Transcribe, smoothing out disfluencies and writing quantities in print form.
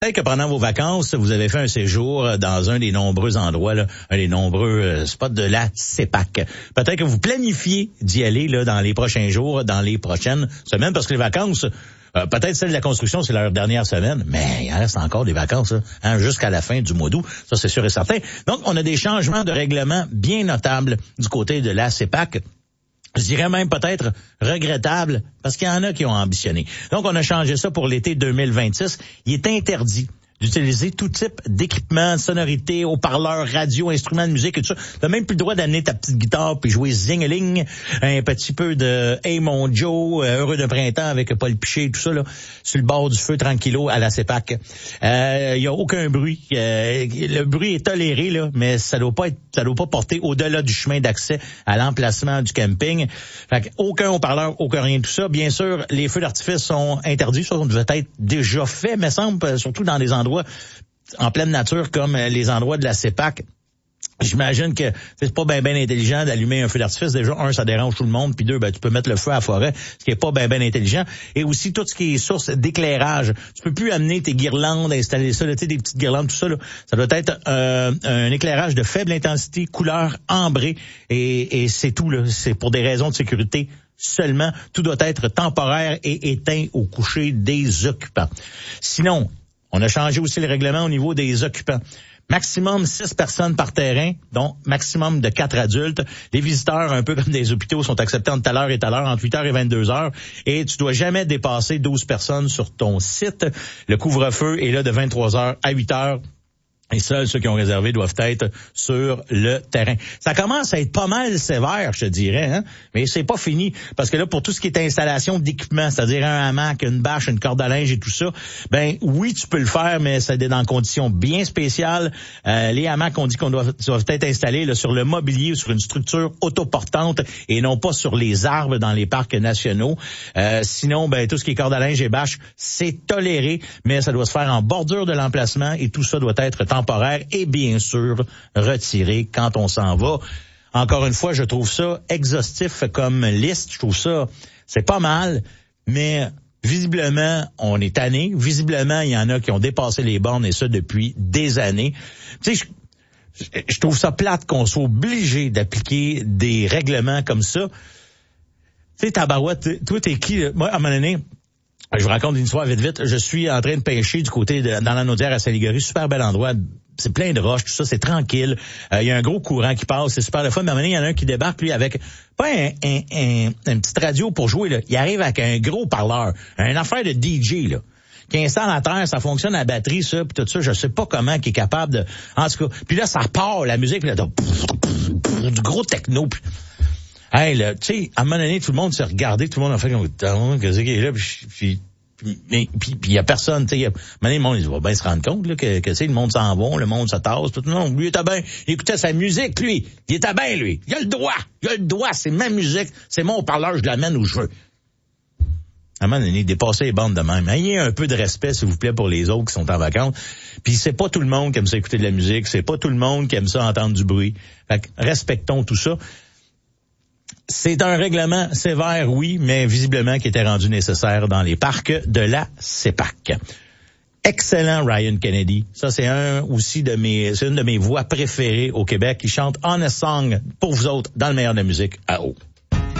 Peut-être que pendant vos vacances, vous avez fait un séjour dans un des nombreux endroits, là, un des nombreux spots de la CEPAC. Peut-être que vous planifiez d'y aller là dans les prochains jours, dans les prochaines semaines, parce que les vacances, peut-être celle de la construction, c'est leur dernière semaine, mais il en reste encore des vacances hein, jusqu'à la fin du mois d'août, ça c'est sûr et certain. Donc, on a des changements de règlement bien notables du côté de la CEPAC. Je dirais même peut-être regrettable, parce qu'il y en a qui ont ambitionné. Donc, on a changé ça pour l'été 2026. Il est interdit d'utiliser tout type d'équipement, de sonorité, haut-parleurs, radio, instruments de musique et tout ça. T'as même plus le droit d'amener ta petite guitare puis jouer zing-a-ling, un petit peu de Hey mon Joe, Heureux de printemps avec Paul Piché et tout ça, là, sur le bord du feu, tranquillo, à la CEPAC. Il y a aucun bruit. Le bruit est toléré, là, mais ça doit pas porter au-delà du chemin d'accès à l'emplacement du camping. Fait aucun haut-parleur, aucun rien de tout ça. Bien sûr, les feux d'artifice sont interdits. Ça, on devait être déjà fait, me semble, surtout dans des endroits en pleine nature comme les endroits de la CEPAC. J'imagine que c'est pas bien intelligent d'allumer un feu d'artifice. Déjà, un, ça dérange tout le monde, puis deux, tu peux mettre le feu à la forêt, ce qui est pas bien intelligent. Et aussi, tout ce qui est source d'éclairage. Tu peux plus amener tes guirlandes, installer ça, là, tu sais, des petites guirlandes, tout ça, là. Ça doit être un éclairage de faible intensité, couleur ambrée, et c'est tout, là. C'est pour des raisons de sécurité seulement. Tout doit être temporaire et éteint au coucher des occupants. Sinon, on a changé aussi le règlement au niveau des occupants. Maximum 6 personnes par terrain, donc maximum de 4 adultes. Les visiteurs, un peu comme des hôpitaux, sont acceptés entre telle heure et telle heure, entre 8h et 22h. Et tu dois jamais dépasser 12 personnes sur ton site. Le couvre-feu est là de 23h à 8h. Et seuls ceux qui ont réservé doivent être sur le terrain. Ça commence à être pas mal sévère, je te dirais, hein? Mais c'est pas fini. Parce que là, pour tout ce qui est installation d'équipement, c'est-à-dire un hamac, une bâche, une corde à linge et tout ça, ben oui, tu peux le faire, mais c'est dans conditions bien spéciales. Les hamacs, on dit qu'on doivent être installés là, sur le mobilier ou sur une structure autoportante et non pas sur les arbres dans les parcs nationaux. Sinon, ben tout ce qui est corde à linge et bâche, c'est toléré, mais ça doit se faire en bordure de l'emplacement et tout ça doit être temporaire et bien sûr retiré quand on s'en va. Encore une fois, je trouve ça exhaustif comme liste. Je trouve ça, c'est pas mal, mais visiblement, on est tanné. Visiblement, il y en a qui ont dépassé les bornes et ça depuis des années. Tu sais, je trouve ça plate qu'on soit obligé d'appliquer des règlements comme ça. Tu sais, tabarouette, toi, t'es qui? Moi, à un moment donné, je vous raconte une histoire vite. Je suis en train de pêcher du côté dans la Naudière à Saint-Ligory. Super bel endroit. C'est plein de roches, tout ça, c'est tranquille. Il y a un gros courant qui passe, c'est super le fun. Mais à un moment donné, il y en a un qui débarque, lui, avec pas une petite radio pour jouer, là. Il arrive avec un gros parleur. Une affaire de DJ, là. Qui installe à terre, ça fonctionne à batterie, ça, puis tout ça. Je sais pas comment qui est capable de... En tout cas, puis là, ça part, la musique, puis là, du gros techno, puis... Hey, là, tu sais, à un moment donné, tout le monde s'est regardé, tout le monde a fait comme, qu'est-ce qui est là, puis il y a personne, tu sais, le monde, il va bien se rendre compte, là, que tu sais, le monde s'en va, le monde se tasse, tout le monde, lui, il était bien, il écoutait sa musique, lui, il était bien, lui, il a le droit, c'est ma musique, c'est mon parleur, je l'amène où je veux. À un moment donné, dépasser les bandes de même. Ayez un peu de respect, s'il vous plaît, pour les autres qui sont en vacances. Puis c'est pas tout le monde qui aime ça écouter de la musique, c'est pas tout le monde qui aime ça entendre du bruit. Fait que respectons tout ça. C'est un règlement sévère, oui, mais visiblement qui était rendu nécessaire dans les parcs de la CEPAC. Excellent Ryan Kennedy. Ça, c'est c'est une de mes voix préférées au Québec. Il chante Honest Song pour vous autres dans le meilleur de la musique à haut.